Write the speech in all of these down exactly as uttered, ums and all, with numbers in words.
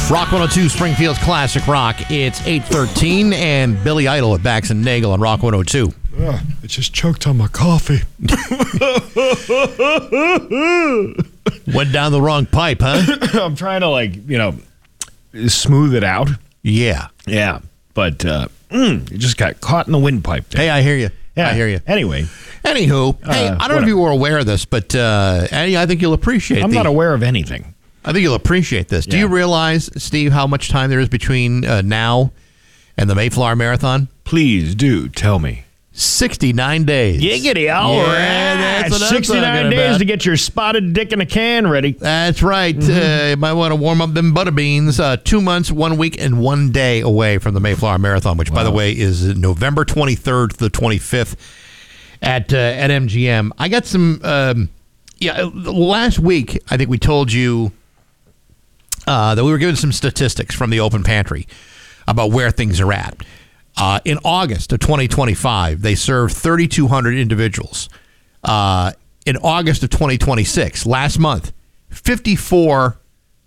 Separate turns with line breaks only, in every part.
Rock one oh two, Springfield's Classic Rock. It's eight thirteen, and Billy Idol at Bax and Nagel on Rock one oh two.
Ugh, it just choked on my coffee.
Went down the wrong pipe, huh?
I'm trying to, like, you know, smooth it out.
Yeah.
Yeah, but uh, mm, it just got caught in the windpipe there.
Hey, I hear you.
Yeah.
I hear you.
Anyway.
Anywho, hey,
Uh,
I don't know if you were aware of this, but uh, Eddie, I think you'll appreciate
I'm
the,
not aware of anything.
I think you'll appreciate this. Do
Yeah.
you realize, Steve, how much time there is between uh, now and the Mayflower Marathon?
Please do tell me.
sixty-nine days.
Giggity, all
Yeah,
right.
that's what I'm
sixty-nine
talking
days
about.
to get your spotted dick in a can ready.
That's right. Uh, you might want to warm up them butter beans. Uh, two months, one week, and one day away from the Mayflower Marathon, which, by the way, is November twenty-third to the twenty-fifth at uh, at M G M. I got some. Um, yeah, last week I think we told you uh, that we were given some statistics from the Open Pantry about where things are at. Uh, in August of twenty twenty-five, they served thirty-two hundred individuals. Uh, in August of twenty twenty-six, last month, fifty-four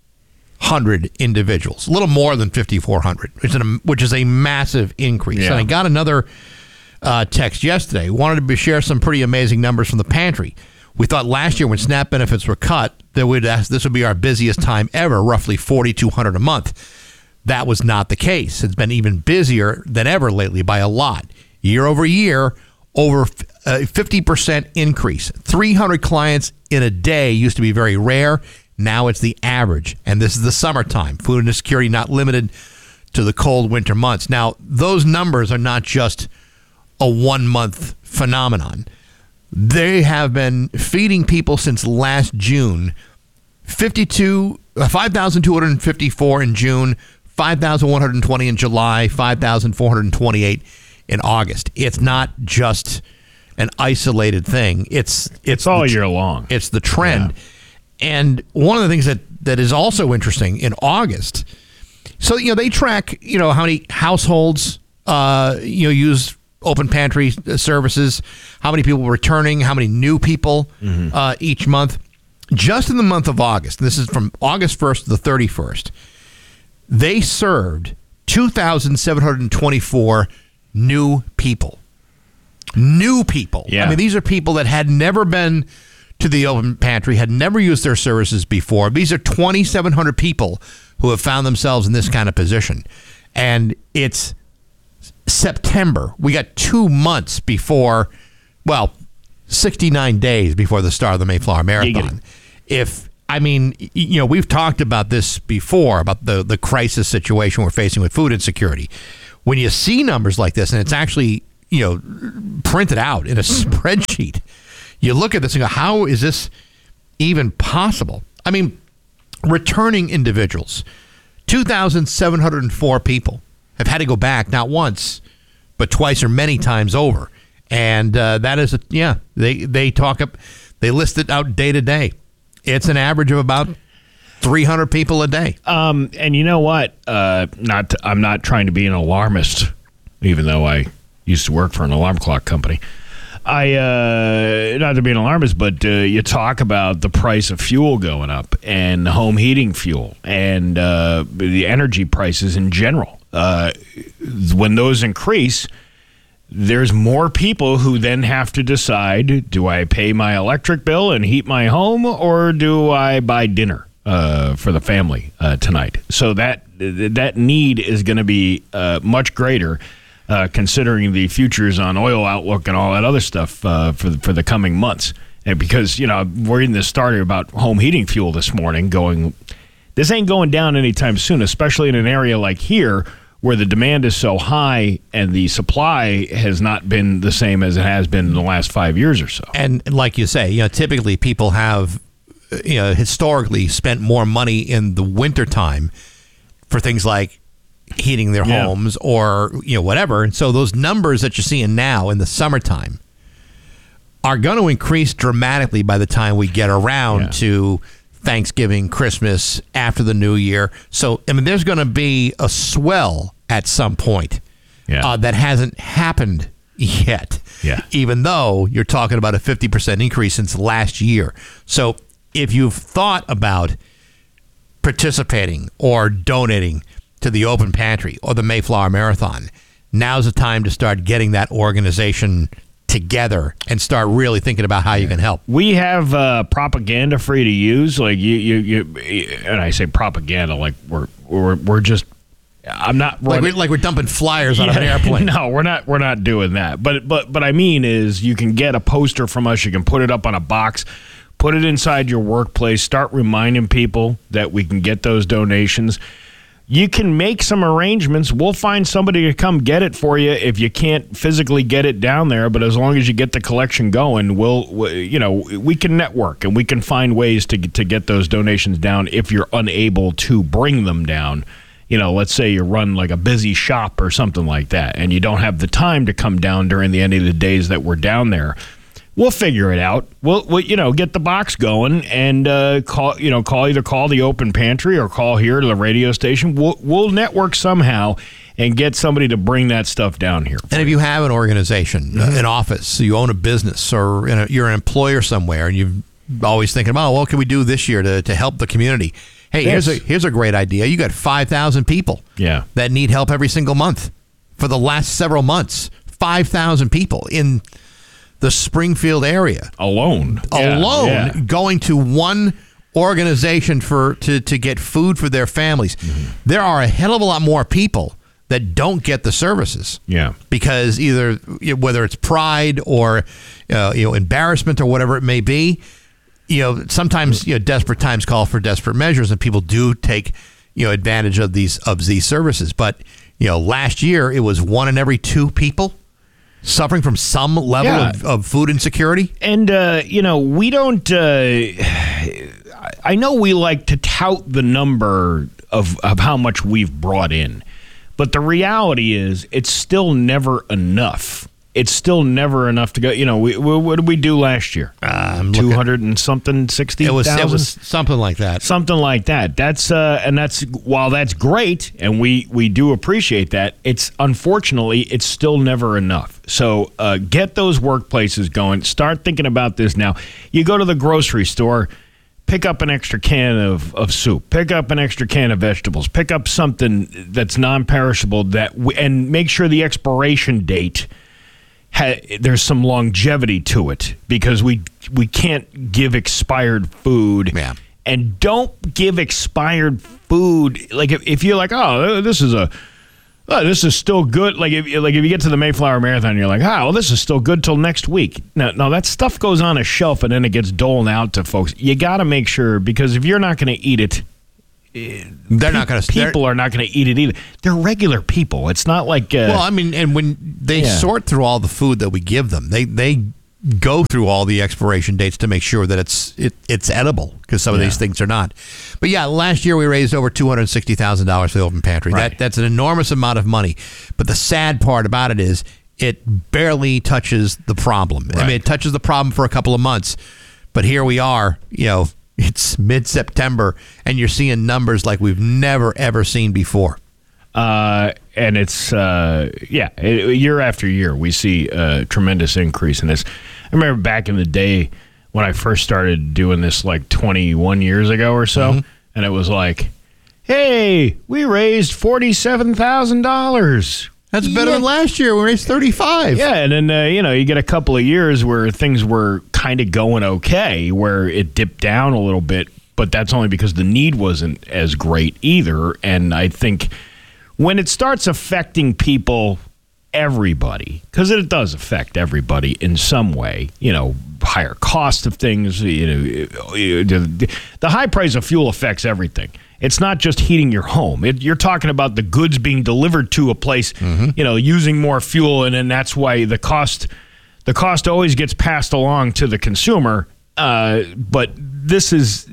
hundred individuals, a little more than fifty-four hundred, which is a, which is a massive increase.
Yeah.
And I got another uh, text yesterday. Wanted to share some pretty amazing numbers from the pantry. We thought last year when SNAP benefits were cut, that we'd ask, this would be our busiest time ever, roughly forty-two hundred a month. That was not the case. It's been even busier than ever lately by a lot. Year over year, over a fifty percent increase. three hundred clients in a day used to be very rare. Now it's the average. And this is the summertime. Food insecurity not limited to the cold winter months. Now, those numbers are not just a one-month phenomenon. They have been feeding people since last June. fifty-two, five thousand two hundred fifty-four in June, five thousand one hundred twenty in July, five thousand four hundred twenty-eight in August. It's not just an isolated thing. It's it's,
It's all
the tr-
year long.
It's the trend.
Yeah.
And one of the things that, that is also interesting in August, so, you know, they track, you know, how many households, uh, you know, use Open Pantry services, how many people returning, how many new people
Mm-hmm.
uh, each month. Just in the month of August, this is from August first to the thirty-first, they served two thousand seven hundred twenty-four new people. New people.
Yeah.
I mean, these are people that had never been to the Open Pantry, had never used their services before. These are twenty-seven hundred people who have found themselves in this kind of position. And it's September. We got two months before, well, sixty-nine days before the start of the Mayflower Marathon. If, I mean, you know, we've talked about this before, about the, the crisis situation we're facing with food insecurity. When you see numbers like this, and it's actually, you know, printed out in a spreadsheet, you look at this and go, how is this even possible? I mean, returning individuals, two thousand seven hundred four people have had to go back not once, but twice or many times over. And uh, that is, a, yeah, they, they talk up, they list it out day to day. It's an average of about three hundred people a day.
Um, and you know what? Uh, not to, I'm not trying to be an alarmist, even though I used to work for an alarm clock company. I uh, not to be an alarmist, but uh, you talk about the price of fuel going up and home heating fuel and uh, the energy prices in general. Uh, when those increase, there's more people who then have to decide, do I pay my electric bill and heat my home, or do I buy dinner uh, for the family uh, tonight? So that that need is going to be uh, much greater, uh, considering the futures on oil outlook and all that other stuff uh, for the, for the coming months. And because, you know, we're reading this story about home heating fuel this morning going, this ain't going down anytime soon, especially in an area like here, where the demand is so high and the supply has not been the same as it has been in the last five years or so.
And like you say, you know, typically people have, you know, historically spent more money in the wintertime for things like heating their
Yeah.
homes or, you know, whatever. And so those numbers that you're seeing now in the summertime are going to increase dramatically by the time we get around
Yeah.
to Thanksgiving, Christmas, after the new year. So, I mean, there's going to be a swell at some point
Yeah.
uh, that hasn't happened yet.
Yeah.
Even though you're talking about a fifty percent increase since last year. So if you've thought about participating or donating to the Open Pantry or the Mayflower Marathon, now's the time to start getting that organization together and start really thinking about how you can help.
We have uh, propaganda free to use, like you, you, you, and I say propaganda like we're we're we're just. I'm not
like we're, like we're dumping flyers out
yeah,
of an airplane.
No, we're not. We're not doing that. But but but I mean is you can get a poster from us. You can put it up on a box, put it inside your workplace. Start reminding people that we can get those donations. You can make some arrangements. We'll find somebody to come get it for you if you can't physically get it down there. But as long as you get the collection going, we'll, we, you know, we can network and we can find ways to to get those donations down if you're unable to bring them down. You know, let's say you run like a busy shop or something like that, and you don't have the time to come down during the any of the days that we're down there. We'll figure it out. We'll, we'll you know, get the box going and uh, call, you know, call either call the Open Pantry or call here to the radio station. We'll, we'll network somehow and get somebody to bring that stuff down here.
And if you have an organization, mm-hmm. uh, an office, so you own a business or in a, you're an employer somewhere, and you're always thinking about, oh, what can we do this year to, to help the community? Hey,
yes.
here's a here's a great idea. You got five thousand people
yeah.
that need help every single month for the last several months. five thousand people in the Springfield area.
Alone.
Alone
yeah, yeah.
going to one organization for to, to get food for their families. Mm-hmm. There are a hell of a lot more people that don't get the services.
Yeah.
Because either, whether it's pride or uh, you know embarrassment or whatever it may be, you know, sometimes you know desperate times call for desperate measures, and people do take you know advantage of these of these services. But you know, last year it was one in every two people suffering from some level
yeah.
of, of food insecurity.
And uh, you know, we don't. Uh, I know we like to tout the number of of how much we've brought in, but the reality is, it's still never enough. It's still never enough to go. You know, we, we, what did we do last year?
Um,
Two hundred and something, sixty.
It was
thousand?
it was something like that.
Something like that. That's uh, and that's while that's great, and we we do appreciate that. It's unfortunately it's still never enough. So uh, get those workplaces going. Start thinking about this now. You go to the grocery store. Pick up an extra can of, of soup. Pick up an extra can of vegetables. Pick up something that's non-perishable that w- and make sure the expiration date. Ha, there's some longevity to it because we we can't give expired food.
Yeah.
And don't give expired food. Like if, if you're like, oh, this is a, oh, this is still good. Like if like if you get to the Mayflower Marathon, you're like, oh, well, this is still good till next week. No, no, that stuff goes on a shelf and then it gets doled out to folks. You got to make sure because if you're not going to eat it.
They're not going to.
People are not going to eat it either. They're regular people. It's not like. Uh,
well, I mean, and when they
yeah.
sort through all the food that we give them, they they go through all the expiration dates to make sure that it's it, it's edible because some of
yeah.
these things are not. But yeah, last year we raised over two hundred sixty thousand dollars for the Open Pantry.
Right.
That that's an enormous amount of money. But the sad part about it is it barely touches the problem.
Right.
I mean, it touches the problem for a couple of months, but here we are. You know. It's mid-September, and you're seeing numbers like we've never, ever seen before.
Uh, and it's, uh, yeah, it, year after year, we see a tremendous increase in this. I remember back in the day when I first started doing this like twenty-one years ago or so, mm-hmm. and it was like, hey, we raised forty-seven thousand dollars.
That's better
yeah.
than last year. We raised thirty-five.
Yeah, and then, uh, you know, you get a couple of years where things were kind of going okay, where it dipped down a little bit, but that's only because the need wasn't as great either. And I think when it starts affecting people, everybody, because it does affect everybody in some way, you know, higher cost of things, you know, the, the high price of fuel affects everything. It's not just heating your home. It, you're talking about the goods being delivered to a place, mm-hmm. you know, using more fuel, and then that's why the cost, the cost always gets passed along to the consumer. Uh, but this is,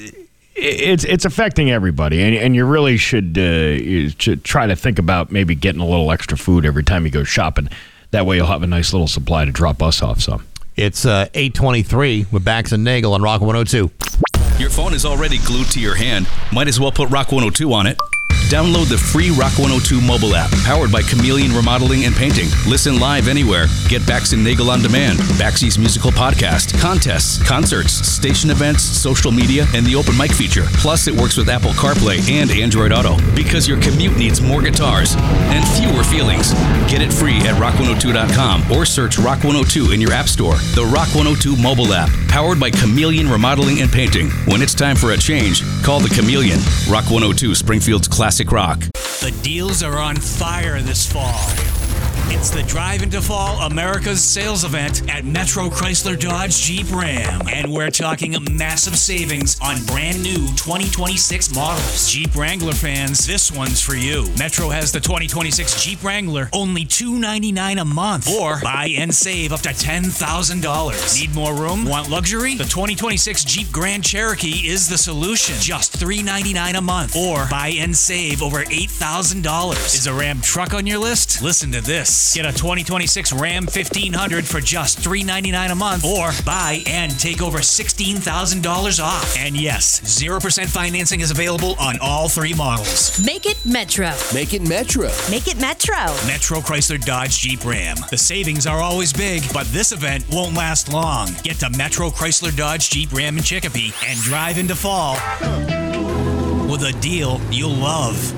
it's it's affecting everybody, and, and you really should, uh, you should try to think about maybe getting a little extra food every time you go shopping. That way, you'll have a nice little supply to drop us off some.
It's uh, eight twenty-three with Bax and Nagel on Rock one oh two.
Your phone is already glued to your hand. Might as well put Rock one oh two on it. Download the free Rock one oh two mobile app, powered by Chameleon Remodeling and Painting. Listen live anywhere. Get Bax and Nagel on demand, Baxy's musical podcast, contests, concerts, station events, social media, and the open mic feature. Plus, it works with Apple CarPlay and Android Auto, because your commute needs more guitars and fewer feelings. Get it free at rock one oh two dot com or search Rock one oh two in your app store. The Rock one oh two mobile app, powered by Chameleon Remodeling and Painting. When it's time for a change, call the Chameleon. Rock one oh two, Springfield's classic rock.
The deals are on fire this fall. It's the Drive into Fall America's sales event at Metro Chrysler Dodge Jeep Ram. And we're talking massive savings on brand new twenty twenty-six models. Jeep Wrangler fans, this one's for you. Metro has the twenty twenty-six Jeep Wrangler, only two hundred ninety-nine dollars a month. Or buy and save up to ten thousand dollars. Need more room? Want luxury? The twenty twenty-six Jeep Grand Cherokee is the solution. Just three hundred ninety-nine dollars a month. Or buy and save over eight thousand dollars. Is a Ram truck on your list? Listen to this. Get a twenty twenty-six Ram fifteen hundred for just three hundred ninety-nine dollars a month, or buy and take over sixteen thousand dollars off. And yes, zero percent financing is available on all three models.
Make it Metro.
Make it Metro.
Make it Metro.
Metro Chrysler Dodge Jeep Ram. The savings are always big, but this event won't last long. Get to Metro Chrysler Dodge Jeep Ram in Chicopee and drive into fall with a deal you'll love.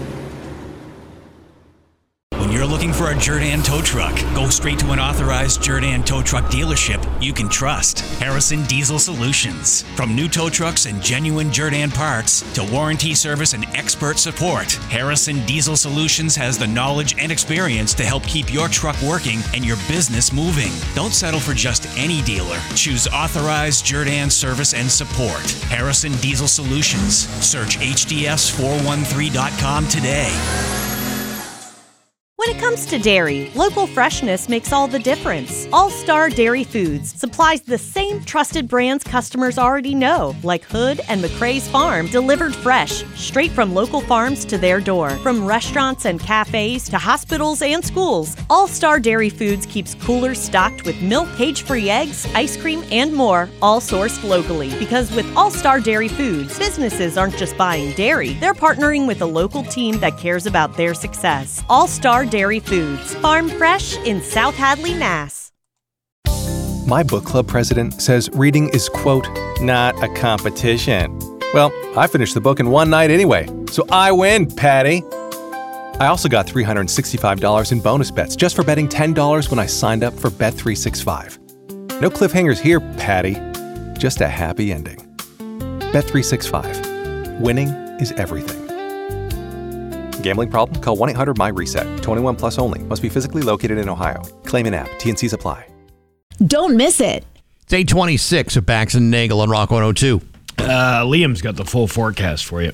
When you're looking for a Jerdan tow truck, go straight to an authorized Jerdan tow truck dealership you can trust. Harrison Diesel Solutions. From new tow trucks and genuine Jerdan parts to warranty service and expert support, Harrison Diesel Solutions has the knowledge and experience to help keep your truck working and your business moving. Don't settle for just any dealer. Choose authorized Jerdan service and support. Harrison Diesel Solutions. Search H D S four one three dot com today.
When it comes to dairy, local freshness makes all the difference. All-Star Dairy Foods supplies the same trusted brands customers already know, like Hood and McCrae's Farm, delivered fresh, straight from local farms to their door. From restaurants and cafes to hospitals and schools, All-Star Dairy Foods keeps coolers stocked with milk, cage-free eggs, ice cream, and more, all sourced locally. Because with All-Star Dairy Foods, businesses aren't just buying dairy, they're partnering with a local team that cares about their success. All-Star Dairy Foods, farm fresh in South Hadley, Mass.
My book club president says reading is, quote, not a competition. Well, I finished the book in one night anyway, so I win, Patty. I also got three hundred sixty-five dollars in bonus bets just for betting ten dollars when I signed up for Bet three sixty-five. No cliffhangers here, Patty. Just a happy ending. Bet three sixty-five. Winning is everything. Gambling problem? Call one eight hundred M Y reset. twenty-one plus only. Must be physically located in Ohio. Claim in app. T and C's apply.
Don't miss it.
It's eight twenty-six at Bax and Nagel on Rock one oh two.
Uh, Liam's got the full forecast for you.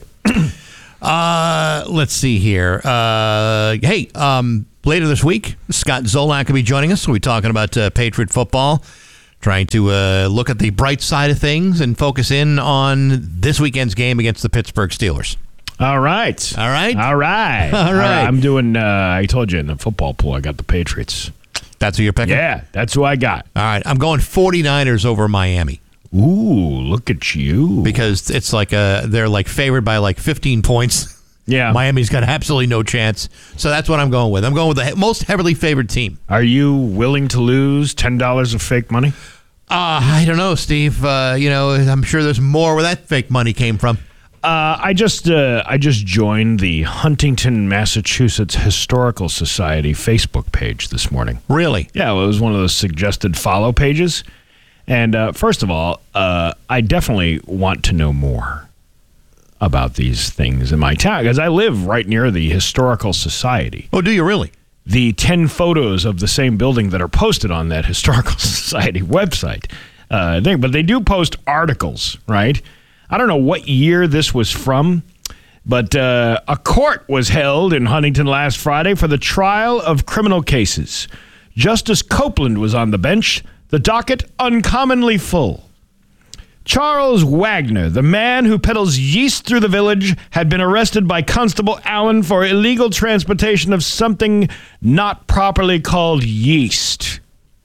uh, let's see here. Uh, hey, um, later this week, Scott Zolak will be joining us. We'll be talking about uh, Patriot football, trying to uh, look at the bright side of things and focus in on this weekend's game against the Pittsburgh Steelers.
All right.
All right.
All right.
All right.
I'm doing, uh, I told you in the football pool, I got the Patriots.
That's who you're picking?
Yeah, that's who I got.
All right. I'm going 49ers over Miami.
Ooh, look at you.
Because it's like a, they're like favored by like fifteen points.
Yeah.
Miami's got absolutely no chance. So that's what I'm going with. I'm going with the most heavily favored team.
Are you willing to lose ten dollars of fake money?
Uh, I don't know, Steve. Uh, you know, I'm sure there's more where that fake money came from.
Uh, I just uh, I just joined the Huntington, Massachusetts Historical Society Facebook page this morning.
Really?
Yeah, well, it was one of those suggested follow pages. And uh, first of all, uh, I definitely want to know more about these things in my town because I live right near the Historical Society.
Oh, do you really?
The ten photos of the same building that are posted on that Historical Society website. Uh, thing, but they do post articles, right? I don't know what year this was from, but uh, a court was held in Huntington last Friday for the trial of criminal cases. Justice Copeland was on the bench, the docket uncommonly full. Charles Wagner, the man who peddles yeast through the village, had been arrested by Constable Allen for illegal transportation of something not properly called yeast.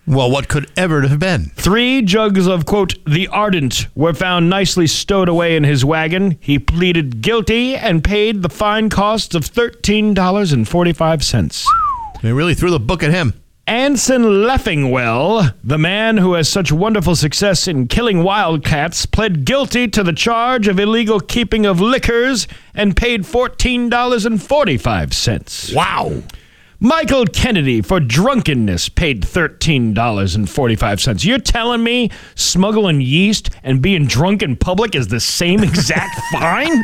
Well, what could ever have been?
Three jugs of, quote, the Ardent were found nicely stowed away in his wagon. He pleaded guilty and paid the fine cost of thirteen dollars and forty-five cents.
They really threw the book at him.
Anson Leffingwell, the man who has such wonderful success in killing wildcats, pled guilty to the charge of illegal keeping of liquors and paid fourteen dollars and forty-five cents.
Wow.
Michael Kennedy, for drunkenness, paid thirteen dollars and forty-five cents. You're telling me smuggling yeast and being drunk in public is the same exact fine?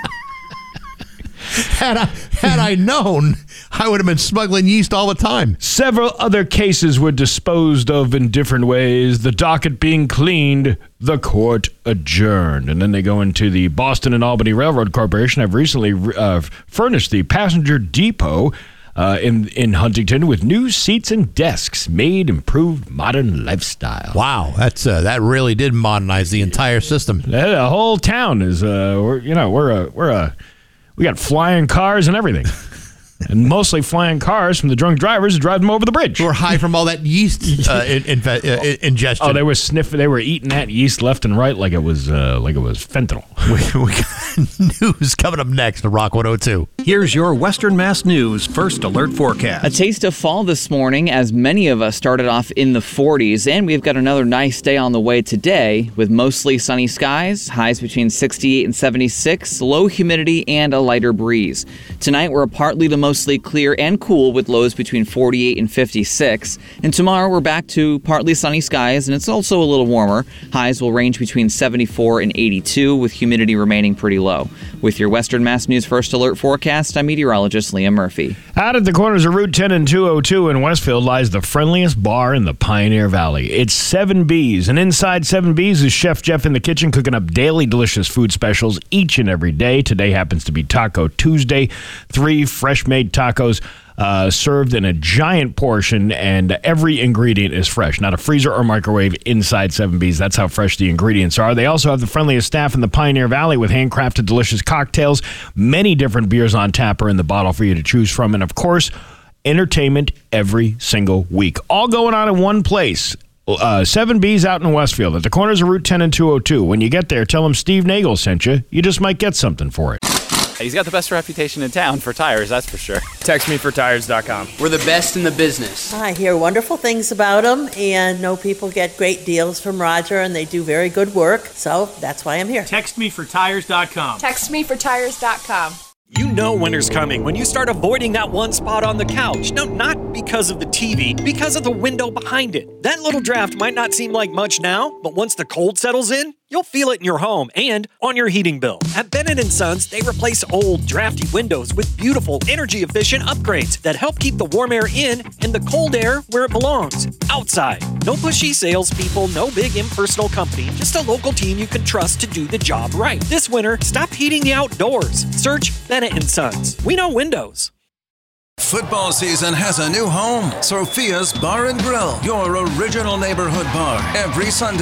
Had I, had I known, I would have been smuggling yeast all the time.
Several other cases were disposed of in different ways. The docket being cleaned, the court adjourned. And then they go into the Boston and Albany Railroad Corporation. Have recently uh, furnished the passenger depot uh, in, in Huntington with new seats and desks, made improved modern lifestyle.
Wow, that's uh, that really did modernize the entire system.
The whole town is, uh, we're, you know, we're a, we're a, we got flying cars and everything. And mostly flying cars from the drunk drivers who drive them over the bridge.
We're high from all that yeast uh, in, in, uh, ingestion.
Oh, they were sniffing. They were eating that yeast left and right like it was uh, like it was fentanyl.
We, we got news coming up next on Rock one oh two.
Here's your Western Mass News First Alert Forecast.
A taste of fall this morning as many of us started off in the forties, and we've got another nice day on the way today with mostly sunny skies, highs between sixty-eight and seventy-six, low humidity, and a lighter breeze. Tonight we're partly to mostly clear and cool with lows between forty-eight and fifty-six. And tomorrow we're back to partly sunny skies, and it's also a little warmer. Highs will range between seventy-four and eighty-two, with humidity remaining pretty low. With your Western Mass News First Alert forecast, I'm meteorologist Liam Murphy.
Out at the corners of Route ten and two oh two in Westfield lies the friendliest bar in the Pioneer Valley. It's seven B's, and inside seven B's is Chef Jeff in the kitchen cooking up daily delicious food specials each and every day. Today happens to be Taco Tuesday. Three fresh-made tacos uh, served in a giant portion, and every ingredient is fresh. Not a freezer or microwave inside seven B's. That's how fresh the ingredients are. They also have the friendliest staff in the Pioneer Valley with handcrafted delicious cocktails. Many different beers on tap or in the bottle for you to choose from. And, of course, entertainment every single week. All going on in one place. Uh, seven B's out in Westfield at the corners of Route ten and two oh two. When you get there, tell them Steve Nagel sent you. You just might get something for it.
He's got the best reputation in town for tires, that's for sure.
text me for tires dot com.
We're the best in the business.
I hear wonderful things about them, and know people get great deals from Roger, and they do very good work, so that's why I'm here.
Text me for tires dot com.
Text me for tires dot com.
You know winter's coming when you start avoiding that one spot on the couch. No, not because of the T V, because of the window behind it. That little draft might not seem like much now, but once the cold settles in, you'll feel it in your home and on your heating bill. At Bennett and Sons, they replace old, drafty windows with beautiful, energy-efficient upgrades that help keep the warm air in and the cold air where it belongs, outside. No pushy salespeople, no big impersonal company, just a local team you can trust to do the job right. This winter, stop heating the outdoors. Search Bennett and Sons. We know windows.
Football season has a new home. Sophia's Bar and Grill, your original neighborhood bar. Every Sunday